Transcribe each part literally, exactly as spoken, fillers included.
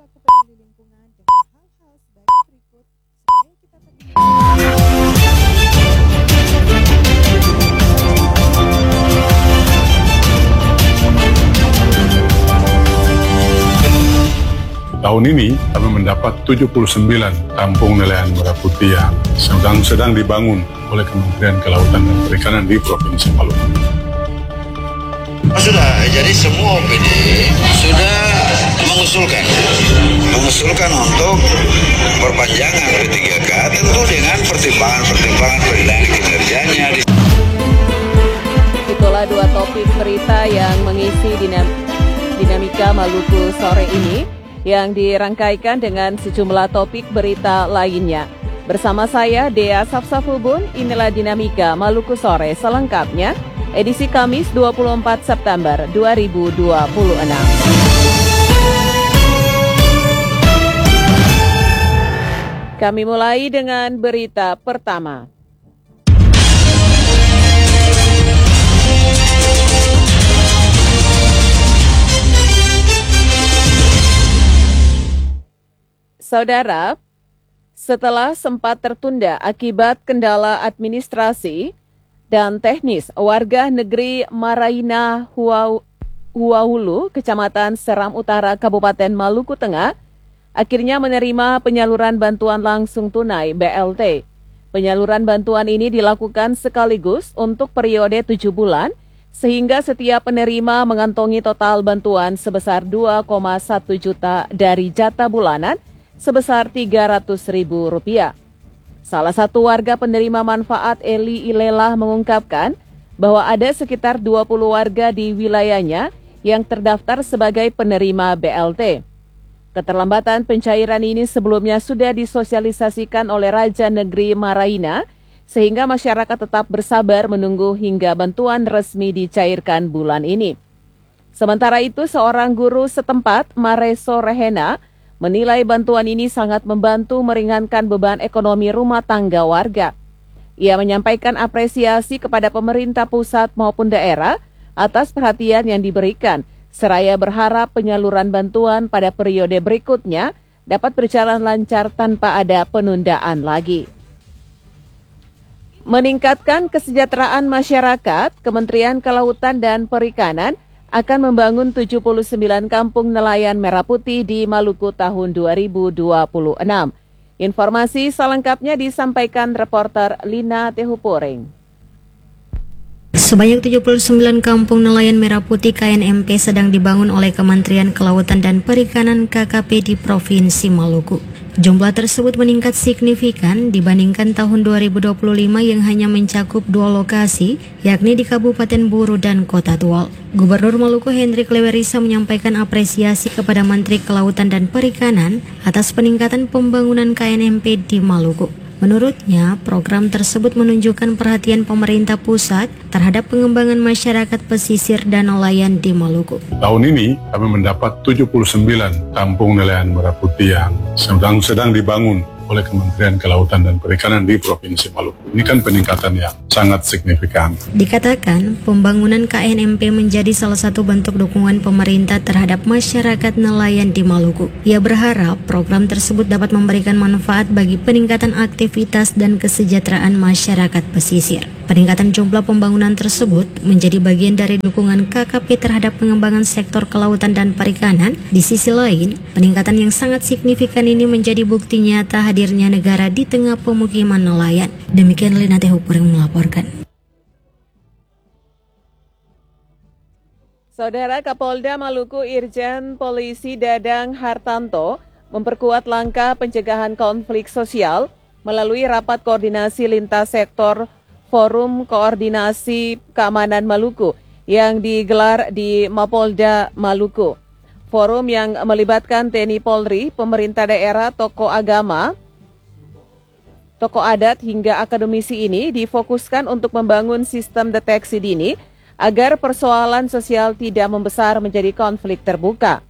perilaku peduli lingkungan dengan hal-hal sebagai berikut supaya kita peduli. Tahun ini kami mendapat tujuh puluh sembilan kampung nelayan merah putih yang sedang sedang dibangun oleh Kementerian Kelautan dan Perikanan di Provinsi Maluku. Sudah, jadi semua O P D sudah mengusulkan mengusulkan untuk perpanjangan P tiga K tentu dengan pertimbangan-pertimbangan penilaian kinerjanya. Itulah dua topik berita yang mengisi dinam dinamika Maluku sore ini, yang dirangkaikan dengan sejumlah topik berita lainnya. Bersama saya, Dea Safsafubun, inilah Dinamika Maluku Sore selengkapnya, edisi Kamis dua puluh empat September dua ribu dua puluh enam. Kami mulai dengan berita pertama. Saudara, setelah sempat tertunda akibat kendala administrasi dan teknis, warga negeri Maraina Huahulu, Kecamatan Seram Utara, Kabupaten Maluku Tengah, akhirnya menerima penyaluran bantuan langsung tunai B L T. Penyaluran bantuan ini dilakukan sekaligus untuk periode tujuh bulan, sehingga setiap penerima mengantongi total bantuan sebesar dua koma satu juta dari jatah bulanan sebesar tiga ratus ribu rupiah. Salah satu warga penerima manfaat, Eli Ilelah, mengungkapkan bahwa ada sekitar dua puluh warga di wilayahnya yang terdaftar sebagai penerima B L T. Keterlambatan pencairan ini sebelumnya sudah disosialisasikan oleh Raja Negeri Maraina, sehingga masyarakat tetap bersabar menunggu hingga bantuan resmi dicairkan bulan ini. Sementara itu, seorang guru setempat, Mareso Rehena, menilai bantuan ini sangat membantu meringankan beban ekonomi rumah tangga warga. Ia menyampaikan apresiasi kepada pemerintah pusat maupun daerah atas perhatian yang diberikan, seraya berharap penyaluran bantuan pada periode berikutnya dapat berjalan lancar tanpa ada penundaan lagi. Meningkatkan kesejahteraan masyarakat, Kementerian Kelautan dan Perikanan akan membangun tujuh puluh sembilan kampung nelayan merah putih di Maluku tahun dua ribu dua puluh enam. Informasi selengkapnya disampaikan reporter Lina Tehupuring. Sebanyak tujuh puluh sembilan kampung nelayan merah putih K N M P sedang dibangun oleh Kementerian Kelautan dan Perikanan K K P di Provinsi Maluku. Jumlah tersebut meningkat signifikan dibandingkan tahun dua ribu dua puluh lima yang hanya mencakup dua lokasi, yakni di Kabupaten Buru dan Kota Tual. Gubernur Maluku Hendrik Lewerisa menyampaikan apresiasi kepada Menteri Kelautan dan Perikanan atas peningkatan pembangunan K N M P di Maluku. Menurutnya, program tersebut menunjukkan perhatian pemerintah pusat terhadap pengembangan masyarakat pesisir dan nelayan di Maluku. Tahun ini kami mendapat tujuh puluh sembilan kampung nelayan merah putih yang sedang sedang dibangun oleh Kementerian Kelautan dan Perikanan di Provinsi Maluku. Ini kan peningkatan yang sangat signifikan. Dikatakan, pembangunan K N M P menjadi salah satu bentuk dukungan pemerintah terhadap masyarakat nelayan di Maluku. Ia berharap program tersebut dapat memberikan manfaat bagi peningkatan aktivitas dan kesejahteraan masyarakat pesisir. Peningkatan jumlah pembangunan tersebut menjadi bagian dari dukungan K K P terhadap pengembangan sektor kelautan dan perikanan. Di sisi lain, peningkatan yang sangat signifikan ini menjadi bukti nyata hadirnya negara di tengah pemukiman nelayan. Demikian Lina Tehupuring melaporkan. Saudara, Kapolda Maluku Irjen Polisi Dadang Hartanto memperkuat langkah pencegahan konflik sosial melalui rapat koordinasi lintas sektor Forum Koordinasi Keamanan Maluku yang digelar di Mapolda Maluku. Forum yang melibatkan T N I Polri, pemerintah daerah, tokoh agama, tokoh adat hingga akademisi ini difokuskan untuk membangun sistem deteksi dini agar persoalan sosial tidak membesar menjadi konflik terbuka.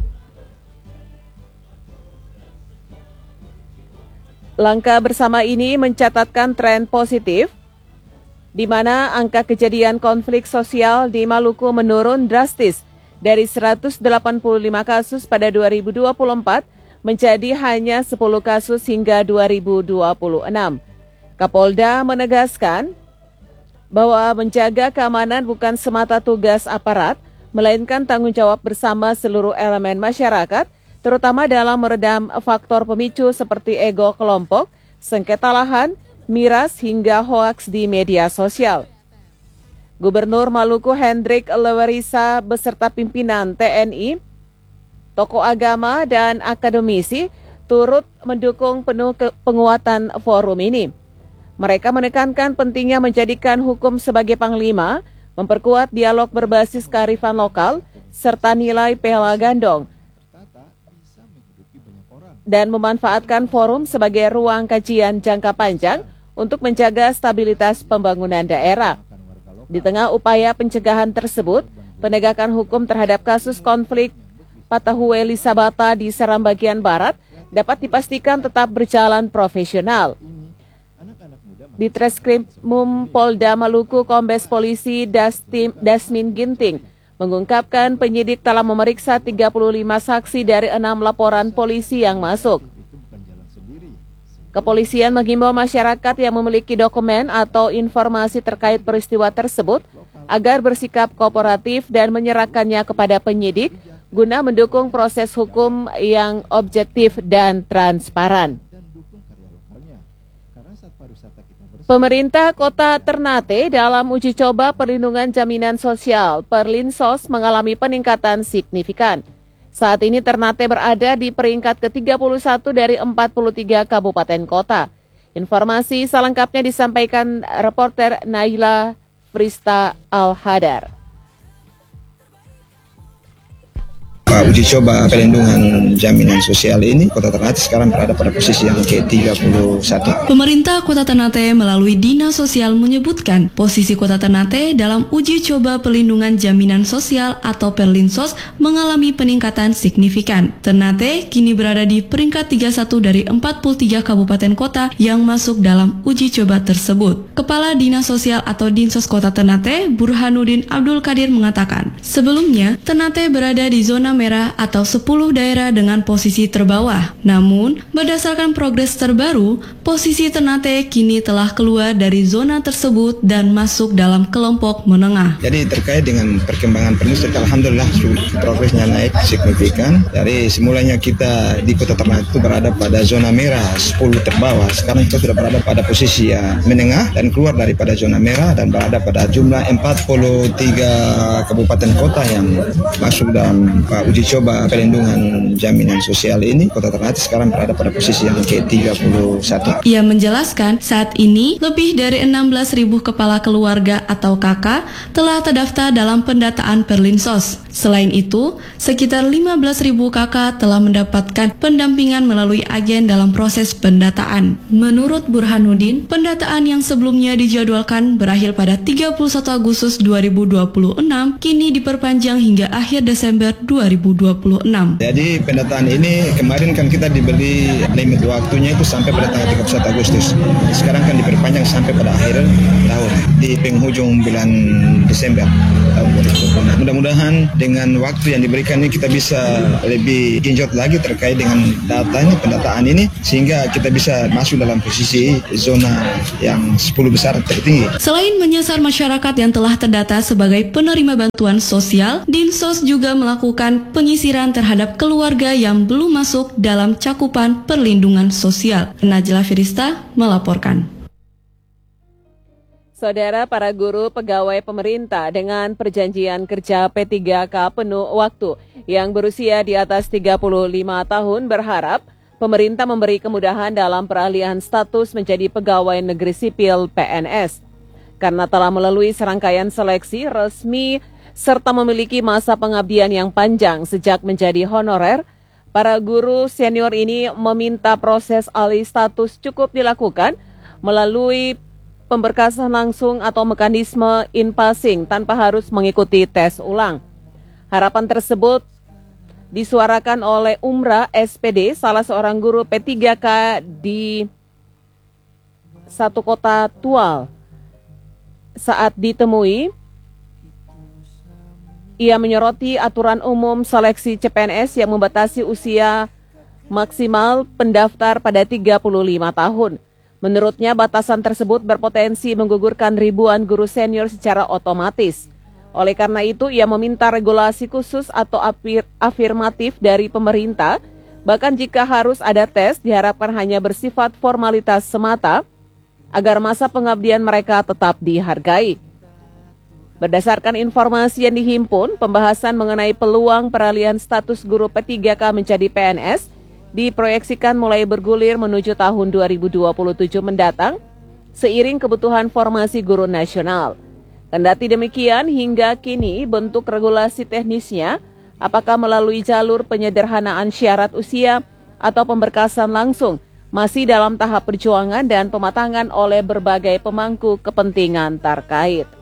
Langkah bersama ini mencatatkan tren positif, di mana angka kejadian konflik sosial di Maluku menurun drastis dari seratus delapan puluh lima kasus pada dua ribu dua puluh empat menjadi hanya sepuluh kasus hingga dua ribu dua puluh enam. Kapolda menegaskan bahwa menjaga keamanan bukan semata tugas aparat, melainkan tanggung jawab bersama seluruh elemen masyarakat, terutama dalam meredam faktor pemicu seperti ego kelompok, sengketa lahan, miras hingga hoaks di media sosial. Gubernur Maluku Hendrik Lewerisa beserta pimpinan T N I, tokoh agama dan akademisi turut mendukung penuh penguatan forum ini. Mereka menekankan pentingnya menjadikan hukum sebagai panglima, memperkuat dialog berbasis kearifan lokal, serta nilai pela gandong, dan memanfaatkan forum sebagai ruang kajian jangka panjang untuk menjaga stabilitas pembangunan daerah. Di tengah upaya pencegahan tersebut, penegakan hukum terhadap kasus konflik Patahue Lisabata di Seram bagian Barat dapat dipastikan tetap berjalan profesional. Di Treskrimum Polda Maluku, Kombes Polisi Dastim, Dasmin Ginting mengungkapkan penyidik telah memeriksa tiga puluh lima saksi dari enam laporan polisi yang masuk. Kepolisian menghimbau masyarakat yang memiliki dokumen atau informasi terkait peristiwa tersebut agar bersikap kooperatif dan menyerahkannya kepada penyidik guna mendukung proses hukum yang objektif dan transparan. Pemerintah Kota Ternate dalam uji coba perlindungan jaminan sosial Perlinsos mengalami peningkatan signifikan. Saat ini Ternate berada di peringkat ke tiga puluh satu dari empat puluh tiga kabupaten kota. Informasi selengkapnya disampaikan reporter Naila Frista Al-Hadar. Uji coba perlindungan jaminan sosial ini, Kota Ternate sekarang berada pada posisi yang ke tiga puluh satu. Pemerintah Kota Ternate melalui Dinas Sosial menyebutkan posisi Kota Ternate dalam uji coba perlindungan jaminan sosial atau Perlinsos mengalami peningkatan signifikan. Ternate kini berada di peringkat tiga puluh satu dari empat puluh tiga kabupaten kota yang masuk dalam uji coba tersebut. Kepala Dinas Sosial atau Dinsos Kota Ternate, Burhanuddin Abdul Qadir mengatakan, sebelumnya Ternate berada di zona merah atau sepuluh daerah dengan posisi terbawah. Namun, berdasarkan progres terbaru, posisi Ternate kini telah keluar dari zona tersebut dan masuk dalam kelompok menengah. Jadi terkait dengan perkembangan Perlinsos, alhamdulillah progresnya naik signifikan. Dari semulanya kita di Kota Ternate itu berada pada zona merah sepuluh terbawah. Sekarang kita sudah berada pada posisi ya, menengah dan keluar daripada zona merah dan berada pada jumlah empat puluh tiga kabupaten kota yang masuk dalam uh, uji coba perlindungan jaminan sosial ini. Kota Ternate sekarang berada pada posisi yang ke tiga puluh satu. Ia menjelaskan saat ini lebih dari enam belas ribu kepala keluarga atau K K telah terdaftar dalam pendataan Perlinsos. Selain itu, sekitar lima belas ribu K K telah mendapatkan pendampingan melalui agen dalam proses pendataan. Menurut Burhanuddin, pendataan yang sebelumnya dijadwalkan berakhir pada tiga puluh satu Agustus dua ribu dua puluh enam kini diperpanjang hingga akhir Desember dua ribu dua puluh enam. Jadi pendataan ini kemarin kan kita diberi limit waktunya itu sampai pada tanggal tiga puluh satu Agustus. Sekarang kan diperpanjang sampai pada akhir tahun di penghujung bulan Desember tahun dua ribu dua puluh enam. Mudah-mudahan dengan waktu yang diberikan ini kita bisa lebih genjot lagi terkait dengan data ini, pendataan ini, sehingga kita bisa masuk dalam posisi zona yang sepuluh besar tertinggi. Selain menyasar masyarakat yang telah terdata sebagai penerima bantuan sosial, Dinsos juga melakukan penyisiran terhadap keluarga yang belum masuk dalam cakupan perlindungan sosial. Najla Firista melaporkan. Saudara, para guru pegawai pemerintah dengan perjanjian kerja P tiga K penuh waktu yang berusia di atas tiga puluh lima tahun berharap pemerintah memberi kemudahan dalam peralihan status menjadi pegawai negeri sipil P N S. Karena telah melalui serangkaian seleksi resmi serta memiliki masa pengabdian yang panjang sejak menjadi honorer, para guru senior ini meminta proses alih status cukup dilakukan melalui pemberkasan langsung atau mekanisme in-passing tanpa harus mengikuti tes ulang. Harapan tersebut disuarakan oleh Umra S P D, salah seorang guru P tiga K di satu kota Tual. Saat ditemui Ia menyoroti aturan umum seleksi C P N S yang membatasi usia maksimal pendaftar pada tiga puluh lima tahun. Menurutnya, batasan tersebut berpotensi menggugurkan ribuan guru senior secara otomatis. Oleh karena itu, ia meminta regulasi khusus atau afir- afirmatif dari pemerintah. Bahkan jika harus ada tes, diharapkan hanya bersifat formalitas semata, agar masa pengabdian mereka tetap dihargai. Berdasarkan informasi yang dihimpun, pembahasan mengenai peluang peralihan status guru P tiga K menjadi P N S diproyeksikan mulai bergulir menuju tahun dua ribu dua puluh tujuh mendatang, seiring kebutuhan formasi guru nasional. Kendati demikian, hingga kini bentuk regulasi teknisnya, apakah melalui jalur penyederhanaan syarat usia atau pemberkasan langsung, masih dalam tahap perjuangan dan pematangan oleh berbagai pemangku kepentingan terkait.